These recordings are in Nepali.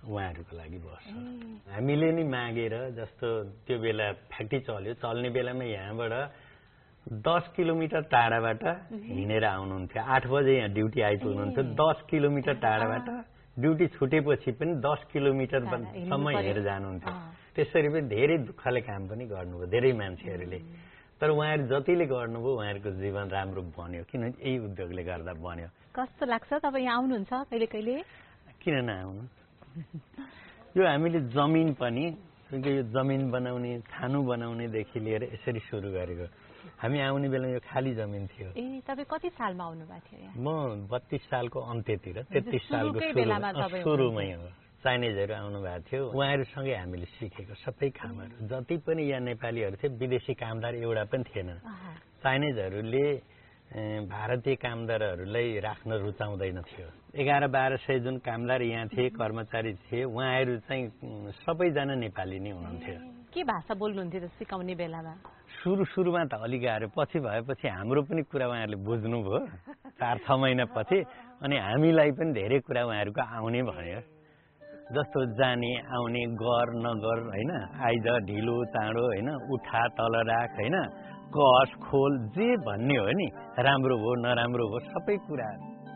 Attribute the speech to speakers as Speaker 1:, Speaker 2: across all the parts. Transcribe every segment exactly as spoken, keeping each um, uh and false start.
Speaker 1: उहाँहरूको लागि बस हामीले नि मागेर जस्तो त्यो बेला फ्याक्ट्री चल्यो चल्ने बेलामा यहाँबाट दस किलोमिटर टाढाबाट हिँडेर आउनुहुन्थ्यो आठ बजे यहाँ ड्युटी आइपुग्नुहुन्थ्यो दस किलोमिटर टाढाबाट ड्युटी छुटेपछि पनि दस किलोमिटरसम्म हिँडेर जानुहुन्थ्यो त्यसरी पनि धेरै दुःखले काम पनि गर्नुभयो धेरै मान्छेहरूले तर उहाँहरू जतिले गर्नुभयो उहाँहरूको जीवन राम्रो बन्यो किनभने यही उद्योगले गर्दा बन्यो
Speaker 2: कस्तो लाग्छ तपाईँ यहाँ आउनुहुन्छ कहिले कहिले
Speaker 1: किन नआउनु यो हामीले जमिन पनि यो जमिन बनाउने खानु बनाउनेदेखि लिएर यसरी सुरु गरेको हामी आउने बेला यो खाली जमिन थियो
Speaker 2: ए तपाईँ कति सालमा आउनु भएको थियो
Speaker 1: म बत्तीस सालको अन्त्यतिर तेत्तीस सालको सुरुमै हो चाइनिजहरू आउनु भएको थियो उहाँहरूसँगै हामीले सिकेको सबै कामहरू जति पनि यहाँ नेपालीहरू थिए विदेशी कामदार एउटा पनि थिएन चाइनिजहरूले भारतीय कामदारहरूलाई राख्न रुचाउँदैन थियो एघार बाह्र सय जुन कामदार यहाँ थिए कर्मचारी थिए उहाँहरू चाहिँ सबैजना नेपाली नै हुनुहुन्थ्यो
Speaker 2: के भाषा बोल्नुहुन्थ्यो त सिकाउने बेलामा
Speaker 1: सुरु सुरुमा त अलि गाह्रो पछि भएपछि हाम्रो पनि कुरा उहाँहरूले बुझ्नुभयो चार छ महिना पछि अनि हामीलाई पनि धेरै कुरा उहाँहरूको आउने भयो जस्तो जाने आउने गर नगर होइन आइज ढिलो चाँडो होइन उठा तल राख होइन कस खोल जे भन्ने हो नि राम्रो हो नराम्रो हो सबै कुरा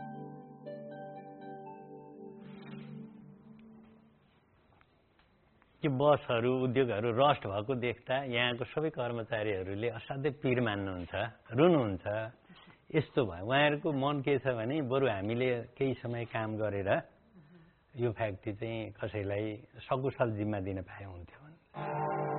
Speaker 1: त्यो बसहरू उद्योगहरू रस्ट भएको देख्दा यहाँको सबै कर्मचारीहरूले असाध्यै पीर मान्नुहुन्छ रुनुहुन्छ यस्तो भयो उहाँहरूको मन के छ भने बरु हामीले केही समय काम गरेर यो फ्याक्ट्री चाहिँ कसैलाई सकुशल जिम्मा दिन पाए हुन्थ्यो